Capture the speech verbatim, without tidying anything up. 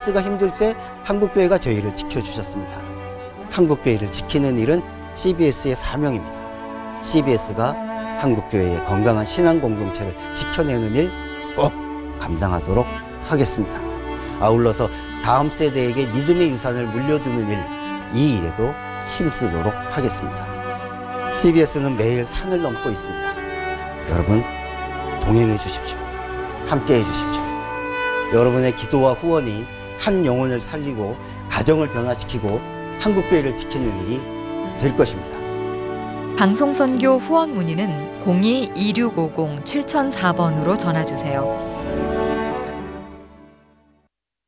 씨비에스가 힘들 때 한국교회가 저희를 지켜주셨습니다. 한국교회를 지키는 일은 씨비에스의 사명입니다. 씨비에스가 한국교회의 건강한 신앙 공동체를 지켜내는 일 꼭 감당하도록 하겠습니다. 아울러서 다음 세대에게 믿음의 유산을 물려주는 일, 이 일에도 힘쓰도록 하겠습니다. 씨비에스는 매일 산을 넘고 있습니다. 여러분, 동행해 주십시오. 함께 해 주십시오. 여러분의 기도와 후원이 한 영혼을 살리고 가정을 변화시키고 한국교회를 지키는 일이 될 것입니다. 방송선교 후원 문의는 공이 이육오공 칠공공사 번으로 전화주세요.